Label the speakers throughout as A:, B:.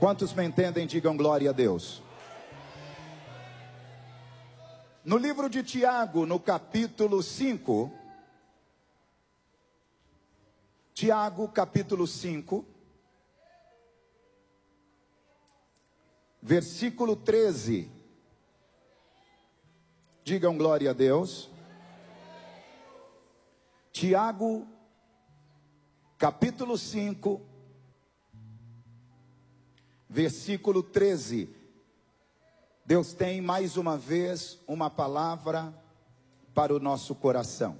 A: Quantos me entendem, digam glória a Deus. No livro de Tiago, no capítulo 5, Tiago, capítulo 5, versículo 13. Digam glória a Deus. Tiago, capítulo 5, versículo 13. Deus tem mais uma vez uma palavra para o nosso coração.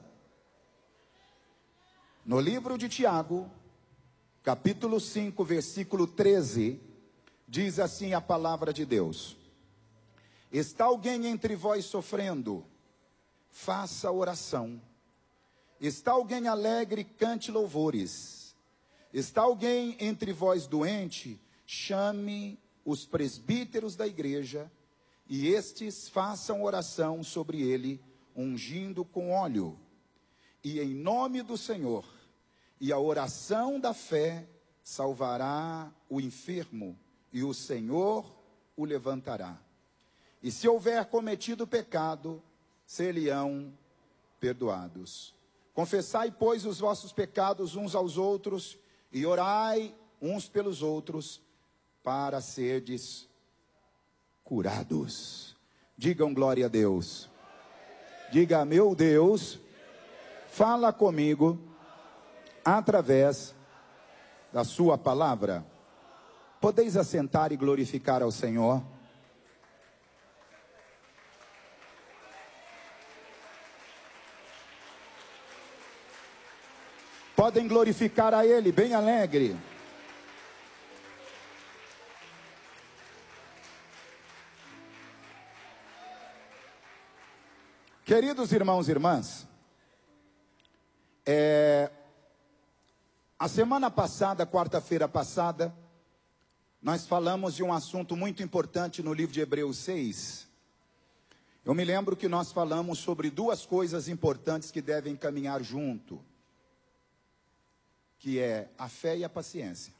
A: No livro de Tiago, capítulo 5, versículo 13, diz assim a palavra de Deus: está alguém entre vós sofrendo? Faça oração. Está alguém alegre? Cante louvores. Está alguém entre vós doente? Chame os presbíteros da igreja, e estes façam oração sobre ele, ungindo com óleo. E em nome do Senhor, e a oração da fé salvará o enfermo, e o Senhor o levantará. E se houver cometido pecado, ser-lhe-ão perdoados. Confessai, pois, os vossos pecados uns aos outros, e orai uns pelos outros, para serdes curados. Digam glória a Deus. Diga: meu Deus, fala comigo através da sua palavra. Podeis assentar e glorificar ao Senhor. Podem glorificar a Ele, bem alegre. Queridos irmãos e irmãs, a semana passada, quarta-feira passada, nós falamos de um assunto muito importante no livro de Hebreus 6. Eu me lembro que nós falamos sobre duas coisas importantes que devem caminhar junto, que é a fé e a paciência.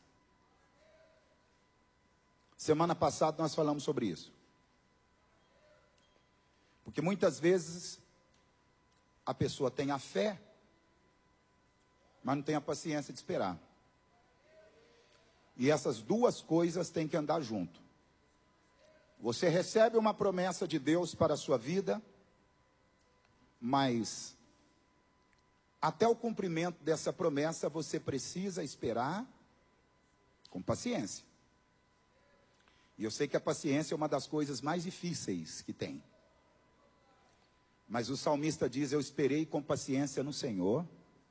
A: Semana passada nós falamos sobre isso. Porque muitas vezes a pessoa tem a fé, mas não tem a paciência de esperar. E essas duas coisas têm que andar junto. Você recebe uma promessa de Deus para a sua vida, mas até o cumprimento dessa promessa você precisa esperar com paciência. E eu sei que a paciência é uma das coisas mais difíceis que tem. Mas o salmista diz: eu esperei com paciência no Senhor.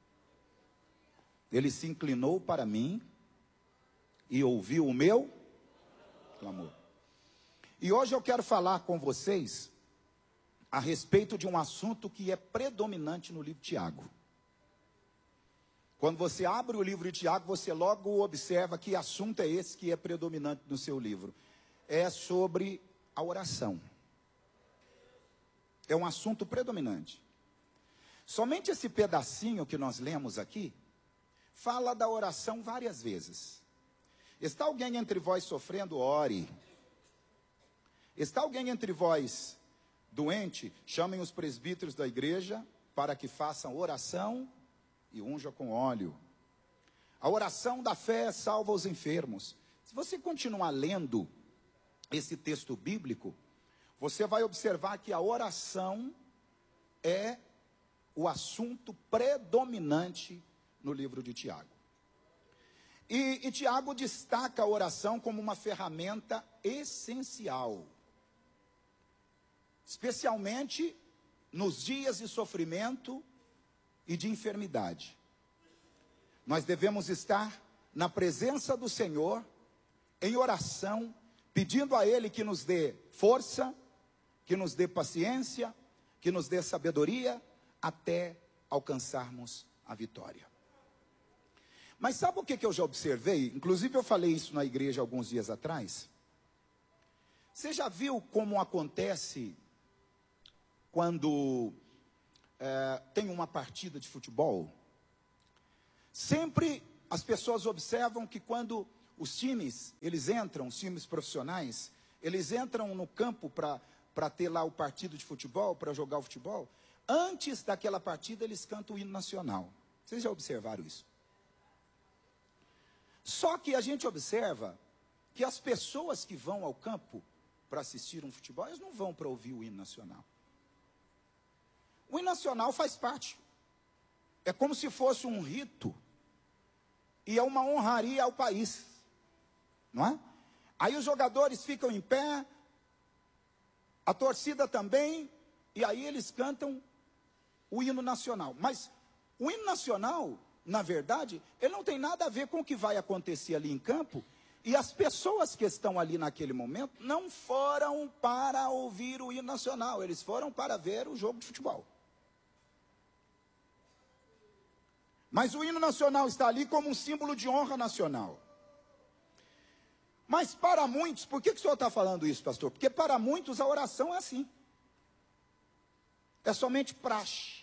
A: Ele se inclinou para mim e ouviu o meu clamor. E hoje eu quero falar com vocês a respeito de um assunto que é predominante no livro de Tiago. Quando você abre o livro de Tiago, você logo observa que assunto é esse que é predominante no seu livro. É sobre a oração. É um assunto predominante. Somente esse pedacinho que nós lemos aqui fala da oração várias vezes. Está alguém entre vós sofrendo? Ore. Está alguém entre vós doente? Chamem os presbíteros da igreja para que façam oração e unja com óleo. A oração da fé salva os enfermos. Se você continuar lendo esse texto bíblico, você vai observar que a oração é o assunto predominante no livro de Tiago. E Tiago destaca a oração como uma ferramenta essencial, especialmente nos dias de sofrimento e de enfermidade. Nós devemos estar na presença do Senhor, em oração, pedindo a Ele que nos dê força, que nos dê paciência, que nos dê sabedoria, até alcançarmos a vitória. Mas sabe o que eu já observei? Inclusive eu falei isso na igreja alguns dias atrás. Você já viu como acontece quando tem uma partida de futebol? Sempre as pessoas observam que quando os times, os times profissionais, eles entram no campo para ter lá o partido de futebol, para jogar o futebol. Antes daquela partida, eles cantam o hino nacional. Vocês já observaram isso? Só que a gente observa que as pessoas que vão ao campo para assistir um futebol, eles não vão para ouvir o hino nacional. O hino nacional faz parte. É como se fosse um rito e é uma honraria ao país, não é? Aí os jogadores ficam em pé, a torcida também, e aí eles cantam o hino nacional. Mas o hino nacional, na verdade, ele não tem nada a ver com o que vai acontecer ali em campo, e as pessoas que estão ali naquele momento não foram para ouvir o hino nacional, eles foram para ver o jogo de futebol. Mas o hino nacional está ali como um símbolo de honra nacional. Mas para muitos, por que o senhor está falando isso, pastor? Porque para muitos a oração é assim. É somente praxe.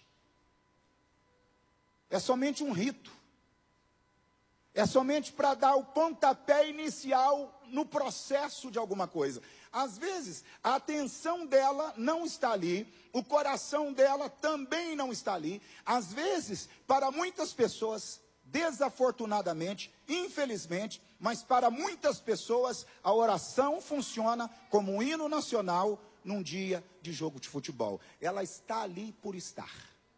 A: É somente um rito. É somente para dar o pontapé inicial no processo de alguma coisa. Às vezes, a atenção dela não está ali, o coração dela também não está ali. Às vezes, para muitas pessoas, desafortunadamente, infelizmente, mas para muitas pessoas, a oração funciona como um hino nacional num dia de jogo de futebol. Ela está ali por estar.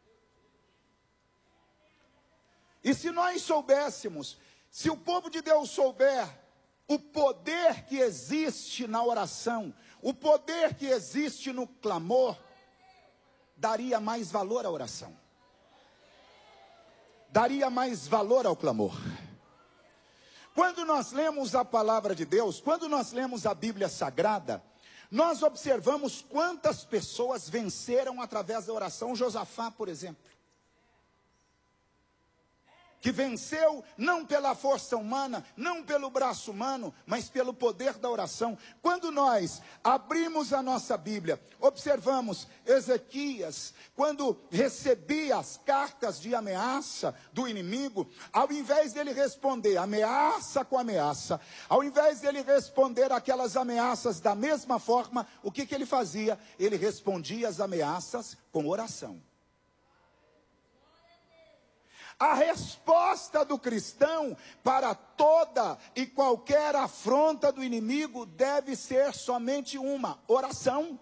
A: E se nós soubéssemos, se o povo de Deus souber o poder que existe na oração, o poder que existe no clamor, daria mais valor à oração, daria mais valor ao clamor. Quando nós lemos a palavra de Deus, quando nós lemos a Bíblia Sagrada, nós observamos quantas pessoas venceram através da oração. Josafá, por exemplo, que venceu não pela força humana, não pelo braço humano, mas pelo poder da oração. Quando nós abrimos a nossa Bíblia, observamos Ezequias, quando recebia as cartas de ameaça do inimigo, ao invés dele responder ameaça com ameaça, ao invés dele responder aquelas ameaças da mesma forma, o que ele fazia? Ele respondia as ameaças com oração. A resposta do cristão para toda e qualquer afronta do inimigo deve ser somente uma: oração.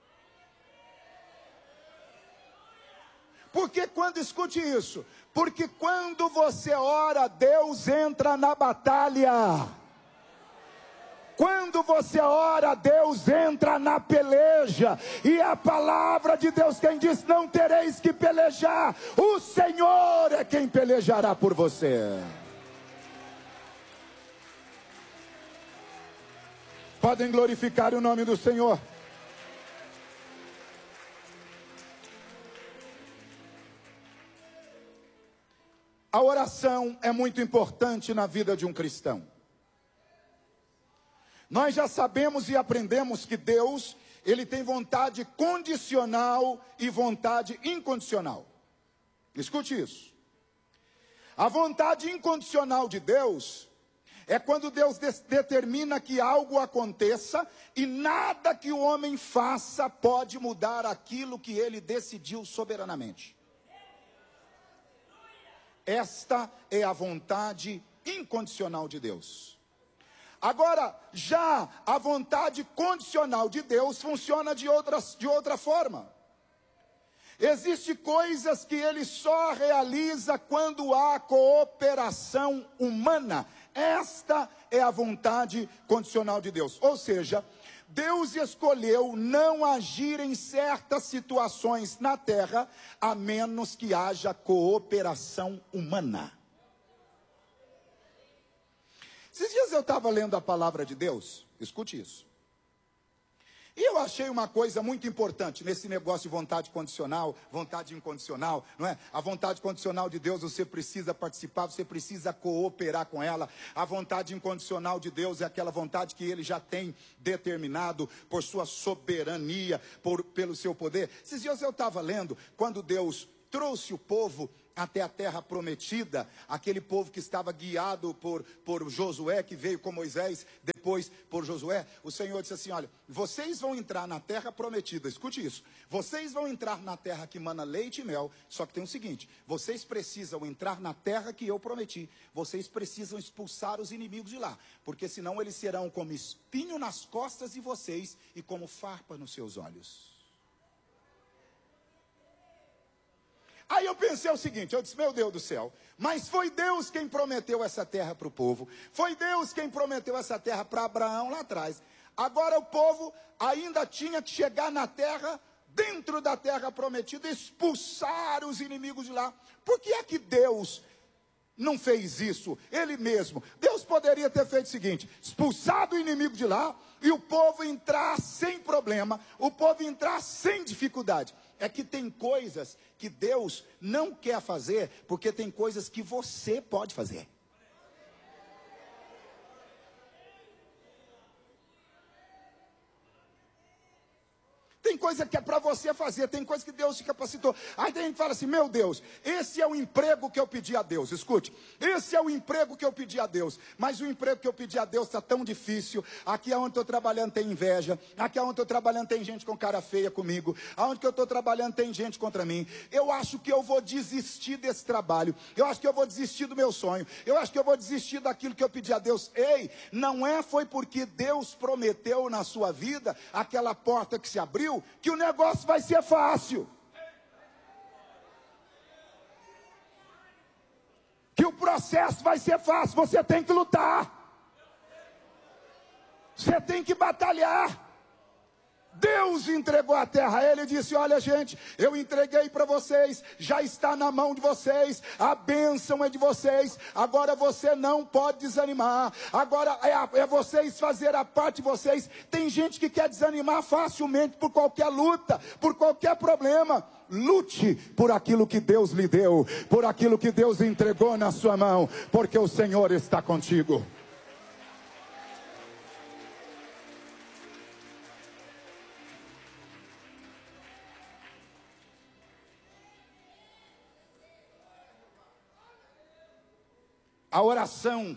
A: Porque escute isso, porque quando você ora, Deus entra na batalha. Quando você ora, Deus entra na peleja. E a palavra de Deus, quem diz: não tereis que pelejar, o Senhor é quem pelejará por você. Podem glorificar o nome do Senhor. A oração é muito importante na vida de um cristão. Nós já sabemos e aprendemos que Deus, Ele tem vontade condicional e vontade incondicional. Escute isso. A vontade incondicional de Deus é quando Deus determina que algo aconteça e nada que o homem faça pode mudar aquilo que Ele decidiu soberanamente. Esta é a vontade incondicional de Deus. Agora, já a vontade condicional de Deus funciona de outra forma. Existem coisas que Ele só realiza quando há cooperação humana. Esta é a vontade condicional de Deus. Ou seja, Deus escolheu não agir em certas situações na terra, a menos que haja cooperação humana. Esses dias eu estava lendo a palavra de Deus, escute isso. E eu achei uma coisa muito importante nesse negócio de vontade condicional, vontade incondicional, não é? A vontade condicional de Deus, você precisa participar, você precisa cooperar com ela. A vontade incondicional de Deus é aquela vontade que Ele já tem determinado por sua soberania, pelo seu poder. Esses dias eu estava lendo, quando Deus trouxe o povo até a terra prometida, aquele povo que estava guiado por Josué, que veio com Moisés, depois por Josué, o Senhor disse assim: olha, vocês vão entrar na terra prometida, escute isso, vocês vão entrar na terra que mana leite e mel, só que tem o seguinte, vocês precisam entrar na terra que eu prometi, vocês precisam expulsar os inimigos de lá, porque senão eles serão como espinho nas costas de vocês, e como farpa nos seus olhos. Aí eu pensei o seguinte, eu disse: meu Deus do céu, mas foi Deus quem prometeu essa terra para o povo, foi Deus quem prometeu essa terra para Abraão lá atrás, agora o povo ainda tinha que chegar na terra, dentro da terra prometida, expulsar os inimigos de lá. Por que é que Deus não fez isso, Ele mesmo? Deus poderia ter feito o seguinte, expulsado o inimigo de lá, e o povo entrar sem problema, o povo entrar sem dificuldade. É que tem coisas que Deus não quer fazer, porque tem coisas que você pode fazer. Tem coisa que é para você fazer, tem coisa que Deus te capacitou. Aí tem gente que fala assim: meu Deus, esse é o emprego que eu pedi a Deus. Escute, esse é o emprego que eu pedi a Deus, mas o emprego que eu pedi a Deus está tão difícil. Aqui onde eu estou trabalhando tem inveja, aqui onde eu estou trabalhando tem gente com cara feia comigo, aonde que eu estou trabalhando tem gente contra mim. Eu acho que eu vou desistir desse trabalho, eu acho que eu vou desistir do meu sonho, eu acho que eu vou desistir daquilo que eu pedi a Deus. Ei, não foi porque Deus prometeu na sua vida aquela porta que se abriu, que o negócio vai ser fácil, que o processo vai ser fácil. Você tem que lutar, você tem que batalhar. Deus entregou a terra a ele e disse: olha gente, eu entreguei para vocês, já está na mão de vocês, a bênção é de vocês, agora você não pode desanimar, agora é vocês fazer a parte de vocês. Tem gente que quer desanimar facilmente por qualquer luta, por qualquer problema. Lute por aquilo que Deus lhe deu, por aquilo que Deus entregou na sua mão, porque o Senhor está contigo. A oração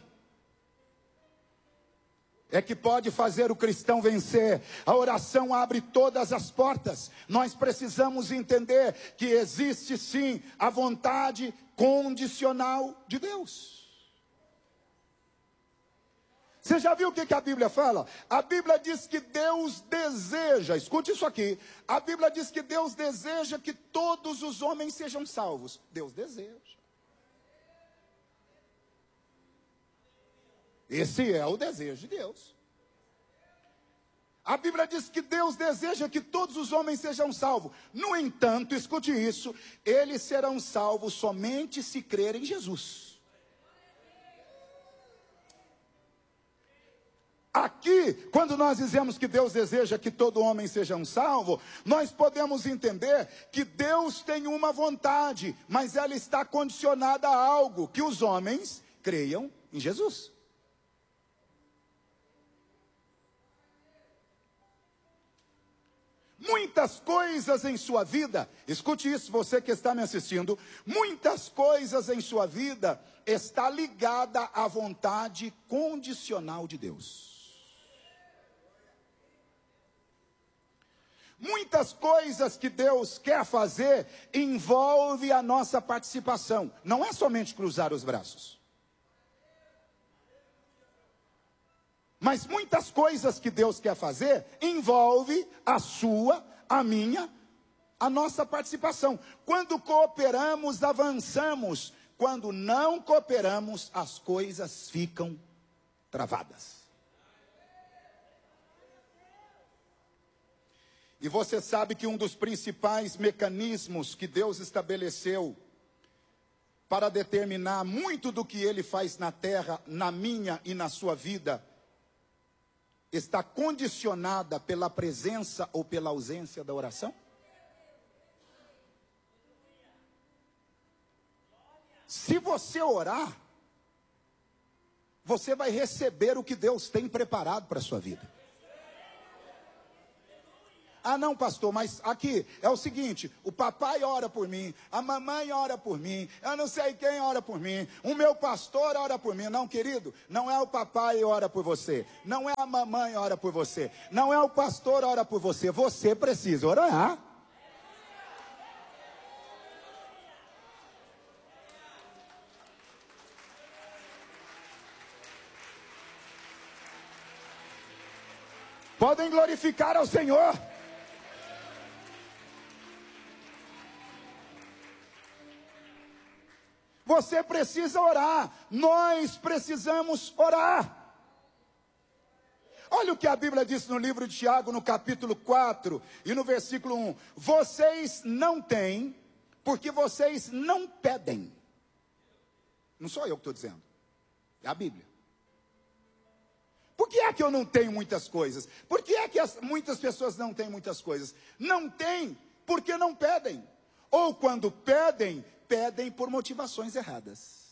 A: é que pode fazer o cristão vencer. A oração abre todas as portas. Nós precisamos entender que existe sim a vontade condicional de Deus. Você já viu o que a Bíblia fala? A Bíblia diz que Deus deseja, escute isso aqui, a Bíblia diz que Deus deseja que todos os homens sejam salvos. Deus deseja. Esse é o desejo de Deus. A Bíblia diz que Deus deseja que todos os homens sejam salvos. No entanto, escute isso, eles serão salvos somente se crerem em Jesus. Aqui, quando nós dizemos que Deus deseja que todo homem seja salvo, nós podemos entender que Deus tem uma vontade, mas ela está condicionada a algo, que os homens creiam em Jesus. Muitas coisas em sua vida, escute isso, você que está me assistindo, muitas coisas em sua vida está ligada à vontade condicional de Deus. Muitas coisas que Deus quer fazer envolve a nossa participação, não é somente cruzar os braços. Mas muitas coisas que Deus quer fazer envolve a sua, a minha, a nossa participação. Quando cooperamos, avançamos. Quando não cooperamos, as coisas ficam travadas. E você sabe que um dos principais mecanismos que Deus estabeleceu para determinar muito do que Ele faz na terra, na minha e na sua vida, está condicionada pela presença ou pela ausência da oração? Se você orar, você vai receber o que Deus tem preparado para a sua vida. Ah, não, pastor, mas aqui é o seguinte, o papai ora por mim, a mamãe ora por mim, eu não sei quem ora por mim, o meu pastor ora por mim. Não, querido, não é o papai ora por você, não é a mamãe ora por você, não é o pastor ora por você, você precisa orar. Podem glorificar ao Senhor. Você precisa orar. Nós precisamos orar. Olha o que a Bíblia diz no livro de Tiago, no capítulo 4 e no versículo 1. Vocês não têm, porque vocês não pedem. Não sou eu que estou dizendo, é a Bíblia. Por que é que eu não tenho muitas coisas? Por que é que muitas pessoas não têm muitas coisas? Não têm porque não pedem. Ou quando pedem, pedem por motivações erradas.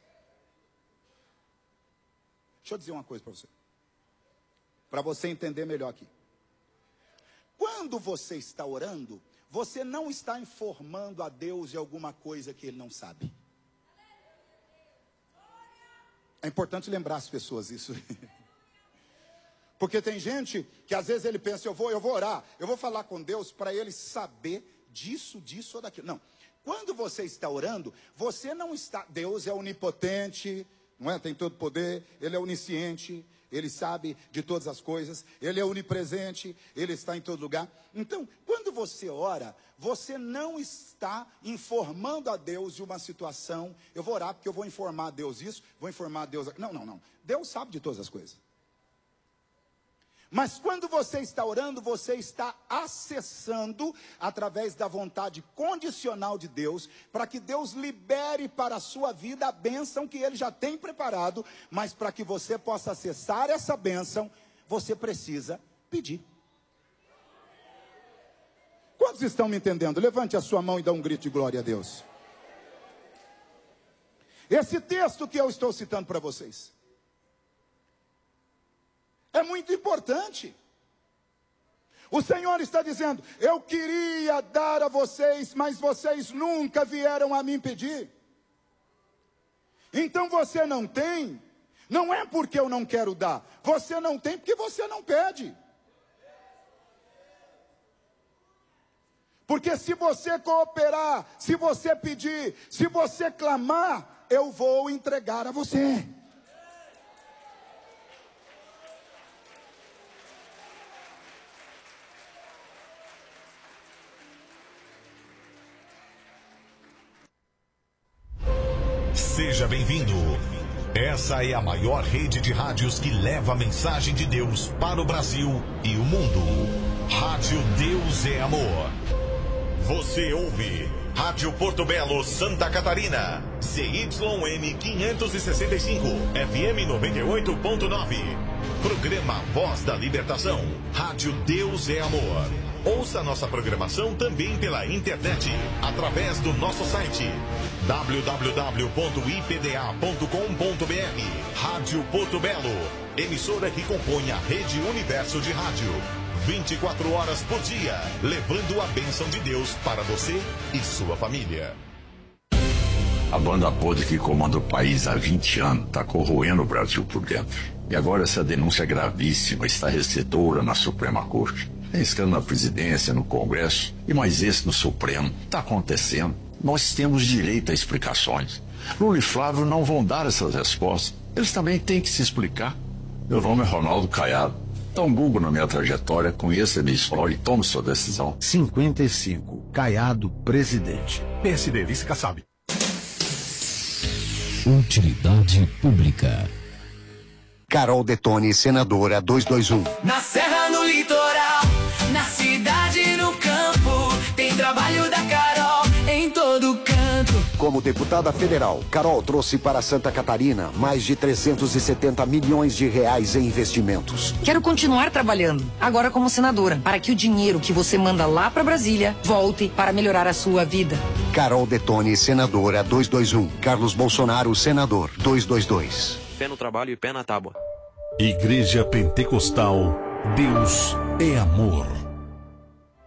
A: Deixa eu dizer uma coisa para você. Para você entender melhor aqui. Quando você está orando, você não está informando a Deus de alguma coisa que Ele não sabe. É importante lembrar as pessoas isso. Porque tem gente que às vezes ele pensa, eu vou orar, eu vou falar com Deus para Ele saber disso ou daquilo. Não, quando você está orando, você não está, Deus é onipotente, não é? Tem todo poder, Ele é onisciente, Ele sabe de todas as coisas, Ele é onipresente, Ele está em todo lugar. Então, quando você ora, você não está informando a Deus de uma situação, eu vou orar porque eu vou informar a Deus isso, vou informar a Deus aquilo. Não, Deus sabe de todas as coisas. Mas quando você está orando, você está acessando através da vontade condicional de Deus, para que Deus libere para a sua vida a bênção que Ele já tem preparado, mas para que você possa acessar essa bênção, você precisa pedir. Quantos estão me entendendo? Levante a sua mão e dá um grito de glória a Deus. Esse texto que eu estou citando para vocês é muito importante. O Senhor está dizendo, eu queria dar a vocês, mas vocês nunca vieram a mim pedir. Então você não tem, não é porque eu não quero dar, você não tem porque você não pede. Porque se você cooperar, se você pedir, se você clamar, eu vou entregar a você.
B: Seja bem-vindo. Essa é a maior rede de rádios que leva a mensagem de Deus para o Brasil e o mundo. Rádio Deus é Amor. Você ouve Rádio Porto Belo, Santa Catarina. CYM 565, FM 98.9. Programa Voz da Libertação. Rádio Deus é Amor. Ouça nossa programação também pela internet, através do nosso site www.ipda.com.br. Rádio Porto Belo, emissora que compõe a Rede Universo de Rádio. 24 horas por dia, levando a bênção de Deus para você e sua família.
C: A banda podre que comanda o país há 20 anos está corroendo o Brasil por dentro. E agora essa denúncia gravíssima está recebedora na Suprema Corte. Tem escândalo na presidência, no Congresso e mais esse no Supremo. Está acontecendo. Nós temos direito a explicações. Lula e Flávio não vão dar essas respostas. Eles também têm que se explicar. Meu nome é Ronaldo Caiado. Dá um Google na minha trajetória, conheça a minha história e tome sua decisão.
D: 55. Caiado, presidente.
E: PSD, vice-Kassab.
F: Utilidade pública.
G: Carol Detone, senadora 221.
H: Na serra, no litoral, na cidade, no campo, tem trabalho da Carol em todo canto.
G: Como deputada federal, Carol trouxe para Santa Catarina mais de 370 milhões de reais em investimentos.
I: Quero continuar trabalhando, agora como senadora, para que o dinheiro que você manda lá para Brasília volte para melhorar a sua vida.
G: Carol Detone, senadora 221. Carlos Bolsonaro, senador 222.
J: Pé no trabalho e pé na tábua.
E: Igreja Pentecostal, Deus é Amor.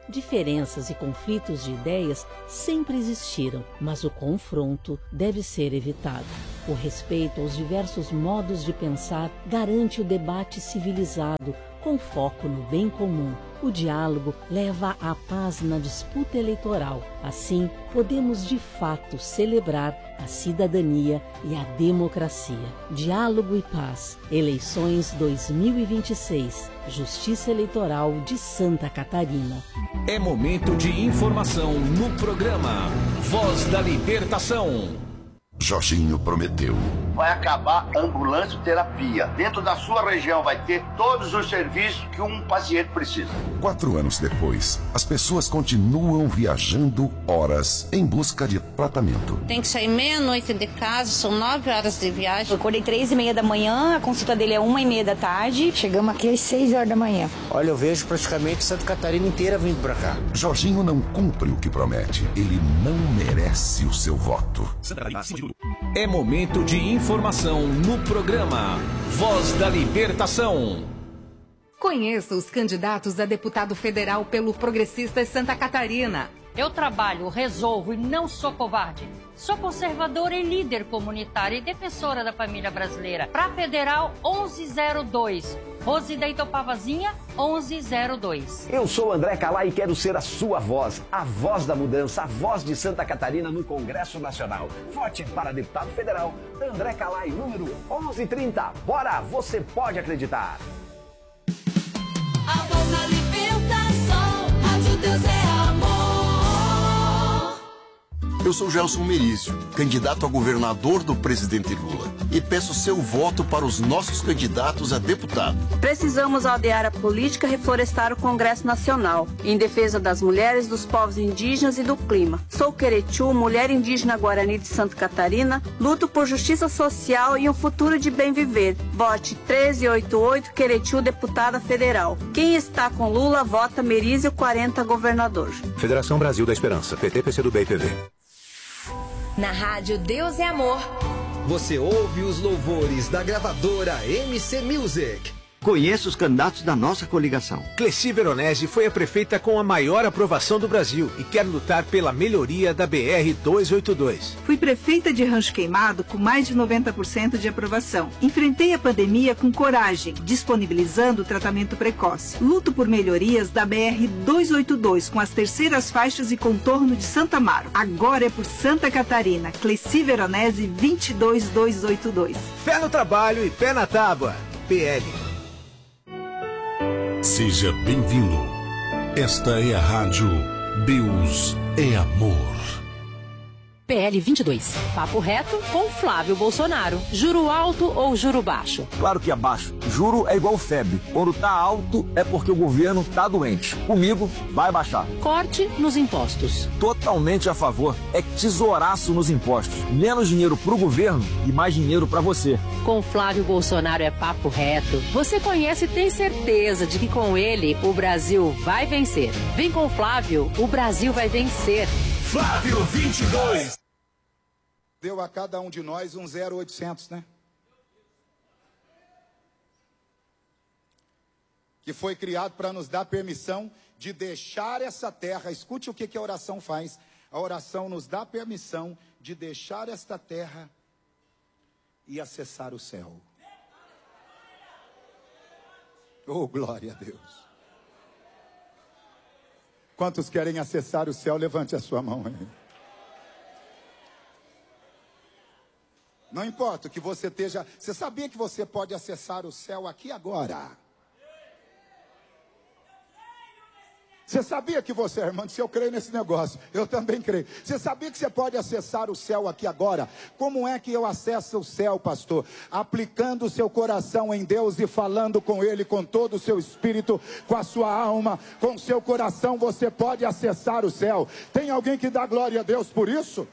E: Diferenças e conflitos de ideias sempre existiram, mas o confronto deve ser evitado. O respeito aos diversos modos de pensar garante o debate civilizado, com foco no bem comum. O diálogo leva à paz na disputa eleitoral. Assim, podemos de fato celebrar a cidadania e a democracia. Diálogo e paz. Eleições 2026. Justiça Eleitoral de Santa Catarina.
J: É momento de informação no programa Voz da Libertação.
C: Jorginho prometeu.
K: Vai acabar a ambulância-terapia. Dentro da sua região vai ter todos os serviços que um paciente precisa.
C: 4 anos depois, as pessoas continuam viajando horas em busca de tratamento.
L: Tem que sair meia-noite de casa, são 9 horas de viagem.
M: Eu acordei 3h30 da manhã, a consulta dele é 1h30 da tarde. Chegamos aqui às 6 horas da manhã.
N: Olha, eu vejo praticamente Santa Catarina inteira vindo pra cá.
C: Jorginho não cumpre o que promete. Ele não merece o seu voto.
J: É momento de informação no programa Voz da Libertação.
O: Conheça os candidatos a deputado federal pelo Progressistas Santa Catarina.
P: Eu trabalho, resolvo e não sou covarde. Sou conservadora e líder comunitária e defensora da família brasileira. Para Federal 1102. Rose da Itopavazinha 1102.
Q: Eu sou André Calai e quero ser a sua voz, a voz da mudança, a voz de Santa Catarina no Congresso Nacional. Vote para deputado federal André Calai, número 1130. Bora, você pode acreditar.
H: A voz da libertação, Rádio Deus é amor.
R: Eu sou Gelson Merizio, candidato a governador do presidente Lula, e peço seu voto para os nossos candidatos a deputado.
S: Precisamos aldear a política e reflorestar o Congresso Nacional, em defesa das mulheres, dos povos indígenas e do clima. Sou Queretiu, mulher indígena Guarani de Santa Catarina, luto por justiça social e um futuro de bem viver. Vote 1388 Queretiu, deputada federal. Quem está com Lula, vota Merizio 40, governador.
T: Federação Brasil da Esperança, PT, PCdoB e PV.
H: Na rádio Deus é Amor.
U: Você ouve os louvores da gravadora MC Music.
V: Conheça os candidatos da nossa coligação.
W: Cleci Veronese foi a prefeita com a maior aprovação do Brasil e quer lutar pela melhoria da BR-282.
X: Fui prefeita de Rancho Queimado com mais de 90% de aprovação. Enfrentei a pandemia com coragem, disponibilizando o tratamento precoce. Luto por melhorias da BR-282 com as terceiras faixas e contorno de Santa Amaro. Agora é por Santa Catarina. Cleci Veronese 22282.
W: Fé no trabalho e pé na tábua. PL.
B: Seja bem-vindo. Esta é a rádio Deus é Amor.
Y: PL 22. Papo reto com Flávio Bolsonaro. Juro alto ou juro baixo?
Z: Claro que é baixo. Juro é igual febre. Quando tá alto é porque o governo tá doente. Comigo vai baixar.
Y: Corte nos impostos.
Z: Totalmente a favor. É tesouraço nos impostos. Menos dinheiro pro governo e mais dinheiro pra você.
Y: Com Flávio Bolsonaro é papo reto. Você conhece e tem certeza de que com ele o Brasil vai vencer. Vem com Flávio, o Brasil vai vencer.
B: Flávio 22.
A: Deu a cada um de nós um 0800, né? Que foi criado para nos dar permissão de deixar essa terra. Escute o que a oração faz. A oração nos dá permissão de deixar esta terra e acessar o céu. Oh, glória a Deus. Quantos querem acessar o céu? Levante a sua mão aí. Não importa o que você esteja. Você sabia que você pode acessar o céu aqui agora? Você sabia que você, irmão, se eu creio nesse negócio, eu também creio. Você sabia que você pode acessar o céu aqui agora? Como é que eu acesso o céu, pastor? Aplicando o seu coração em Deus e falando com Ele, com todo o seu espírito, com a sua alma, com o seu coração, você pode acessar o céu. Tem alguém que dá glória a Deus por isso?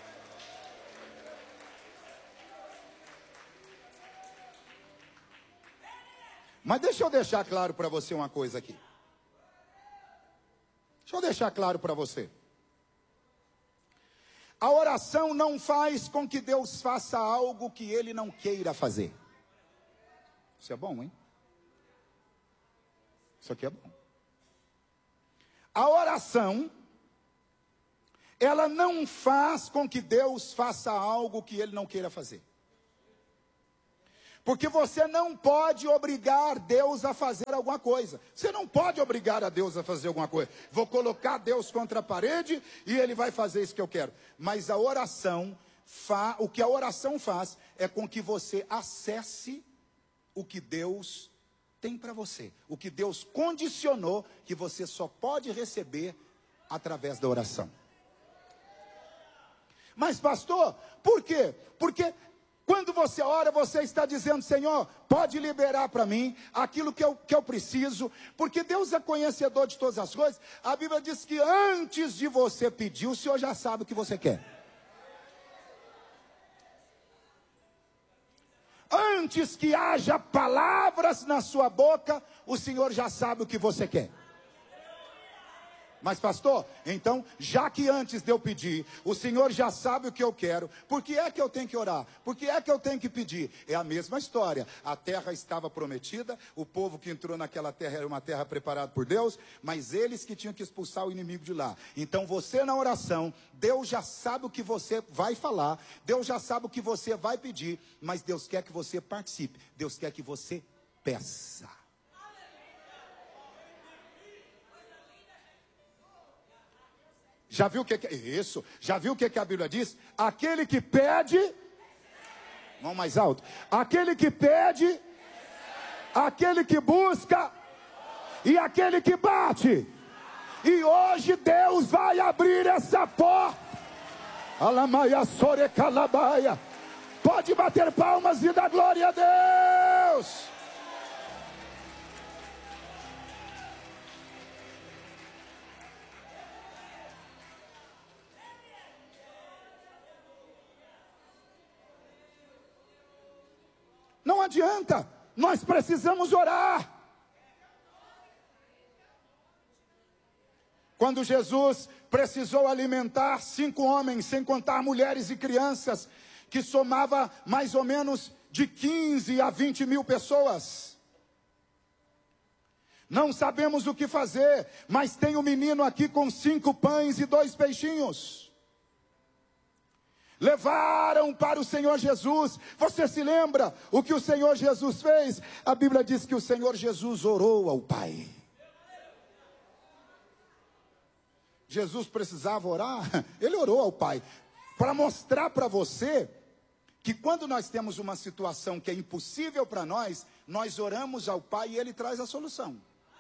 A: Mas deixa eu deixar claro para você uma coisa aqui. Deixa eu deixar claro para você. A oração não faz com que Deus faça algo que Ele não queira fazer. Isso é bom, hein? Isso aqui é bom. A oração, ela não faz com que Deus faça algo que Ele não queira fazer. Porque você não pode obrigar Deus a fazer alguma coisa. Você não pode obrigar a Deus a fazer alguma coisa. Vou colocar Deus contra a parede e Ele vai fazer isso que eu quero. Mas a oração, o que a oração faz é com que você acesse o que Deus tem para você. O que Deus condicionou que você só pode receber através da oração. Mas pastor, por quê? Porque quando você ora, você está dizendo: Senhor, pode liberar para mim aquilo que eu preciso, porque Deus é conhecedor de todas as coisas. A Bíblia diz que antes de você pedir, o Senhor já sabe o que você quer. Antes que haja palavras na sua boca, o Senhor já sabe o que você quer. Mas pastor, então, já que antes de eu pedir, o Senhor já sabe o que eu quero, por que é que eu tenho que orar? Por que é que eu tenho que pedir? É a mesma história. A terra estava prometida, o povo que entrou naquela terra era uma terra preparada por Deus, mas eles que tinham que expulsar o inimigo de lá. Então você na oração, Deus já sabe o que você vai falar, Deus já sabe o que você vai pedir, mas Deus quer que você participe, Deus quer que você peça. Já viu o que é isso? Já viu o que a Bíblia diz? Aquele que pede, vamos mais alto. Aquele que pede, aquele que busca e aquele que bate. E hoje Deus vai abrir essa porta. Alamaia sore calabaia. Pode bater palmas e dar glória a Deus. Não adianta, nós precisamos orar. Quando Jesus precisou alimentar 5 homens, sem contar mulheres e crianças, que somava mais ou menos de 15 a 20 mil pessoas. Não sabemos o que fazer, mas tem um menino aqui com 5 pães e 2 peixinhos. Levaram para o Senhor Jesus. Você se lembra o que o Senhor Jesus fez? A Bíblia diz que o Senhor Jesus orou ao Pai. Jesus precisava orar? Ele orou ao Pai. Para mostrar para você que quando nós temos uma situação que é impossível para nós, nós oramos ao Pai e Ele traz a solução.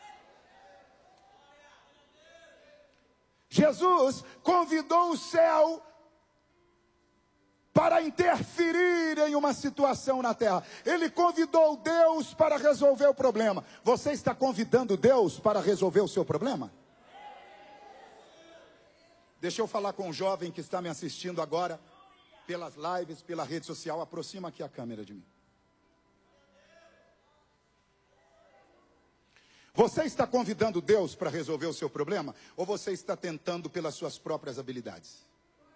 A: Jesus convidou o céu para interferir em uma situação na terra. Ele convidou Deus para resolver o problema. Você está convidando Deus para resolver o seu problema? Deixa eu falar com um jovem que está me assistindo agora, pelas lives, pela rede social. Aproxima aqui a câmera de mim. Você está convidando Deus para resolver o seu problema? Ou você está tentando pelas suas próprias habilidades?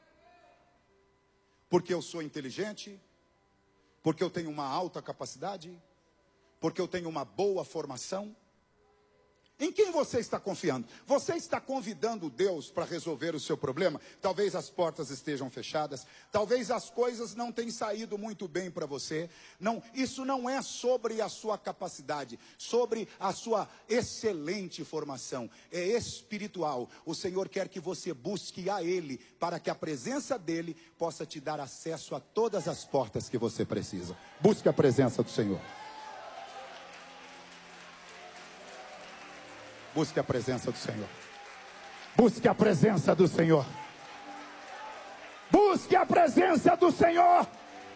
A: Porque eu sou inteligente, porque eu tenho uma alta capacidade, porque eu tenho uma boa formação. Em quem você está confiando? Você está convidando Deus para resolver o seu problema? Talvez as portas estejam fechadas, talvez as coisas não tenham saído muito bem para você. Não, isso não é sobre a sua capacidade, sobre a sua excelente formação. É espiritual. O Senhor quer que você busque a Ele, para que a presença dEle possa te dar acesso a todas as portas que você precisa. Busque a presença do Senhor. Busque a presença do Senhor. Busque a presença do Senhor. Busque a presença do Senhor.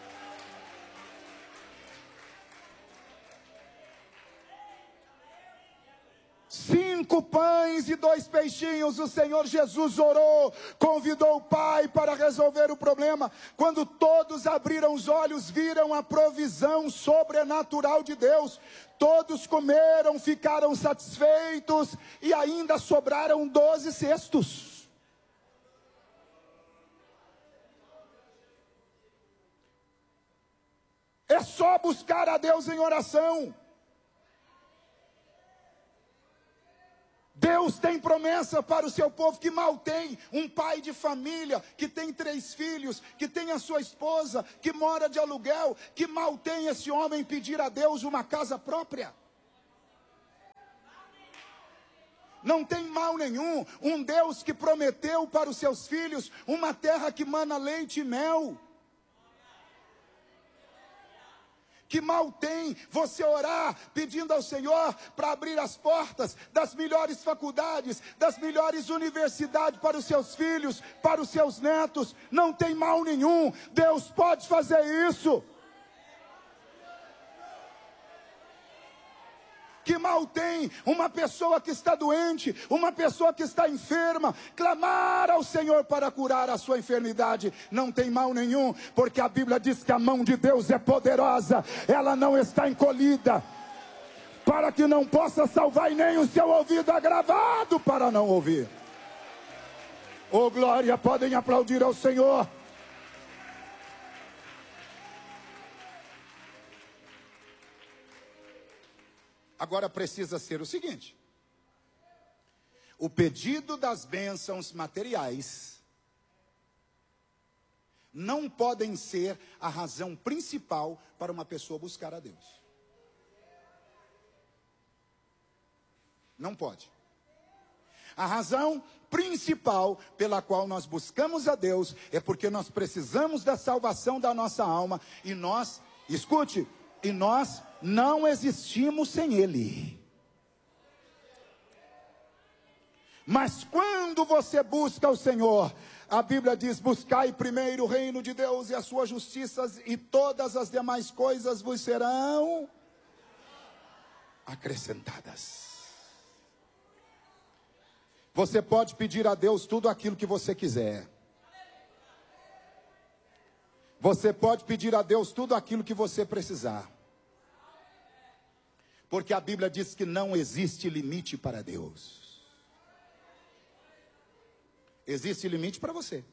A: Cinco pães e 2 peixinhos, o Senhor Jesus orou, convidou o Pai para resolver o problema. Quando todos abriram os olhos, viram a provisão sobrenatural de Deus. Todos comeram, ficaram satisfeitos e ainda sobraram 12 cestos. É só buscar a Deus em oração. Deus tem promessa para o seu povo que mal tem. Um pai de família que tem 3 filhos, que tem a sua esposa, que mora de aluguel, que mal tem esse homem pedir a Deus uma casa própria. Não tem mal nenhum. Um Deus que prometeu para os seus filhos uma terra que mana leite e mel. Que mal tem você orar pedindo ao Senhor para abrir as portas das melhores faculdades, das melhores universidades para os seus filhos, para os seus netos. Não tem mal nenhum. Deus pode fazer isso. Que mal tem uma pessoa que está doente, uma pessoa que está enferma, clamar ao Senhor para curar a sua enfermidade? Não tem mal nenhum, porque a Bíblia diz que a mão de Deus é poderosa, ela não está encolhida, para que não possa salvar, e nem o seu ouvido agravado para não ouvir. Oh glória, podem aplaudir ao Senhor. Agora precisa ser o seguinte: o pedido das bênçãos materiais não podem ser a razão principal para uma pessoa buscar a Deus. Não pode. A razão principal pela qual nós buscamos a Deus é porque nós precisamos da salvação da nossa alma, e nós, escute, e nós não existimos sem Ele. Mas quando você busca o Senhor, a Bíblia diz: buscai primeiro o reino de Deus e a sua justiça, e todas as demais coisas vos serão acrescentadas. Você pode pedir a Deus tudo aquilo que você quiser. Você pode pedir a Deus tudo aquilo que você precisar. Porque a Bíblia diz que não existe limite para Deus. Existe limite para você.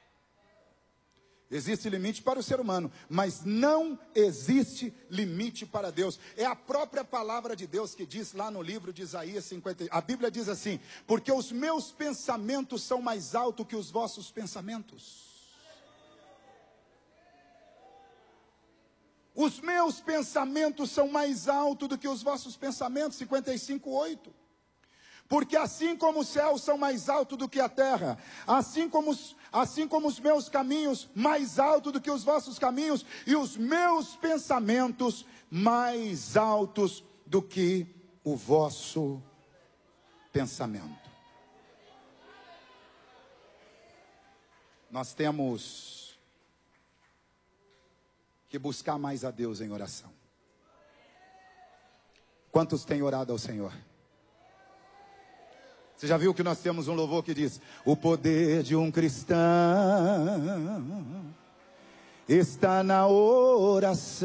A: Existe limite para o ser humano, mas não existe limite para Deus. É a própria palavra de Deus que diz lá no livro de Isaías 50. A Bíblia diz assim: porque os meus pensamentos são mais altos que os vossos pensamentos. Os meus pensamentos são mais altos do que os vossos pensamentos. 55:8. Porque assim como os céus são mais altos do que a terra, assim como os meus caminhos mais altos do que os vossos caminhos, e os meus pensamentos mais altos do que o vosso pensamento. Nós temos que buscar mais a Deus em oração. Quantos têm orado ao Senhor? Você já viu que nós temos um louvor que diz: o poder de um cristão está na oração.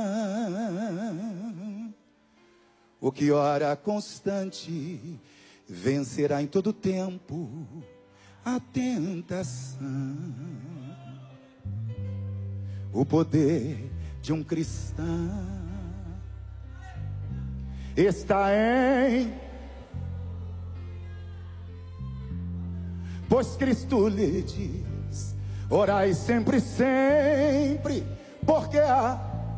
A: O que ora constante vencerá em todo tempo a tentação. O poder de um cristão está em... Pois Cristo lhe diz: orai sempre, sempre, porque há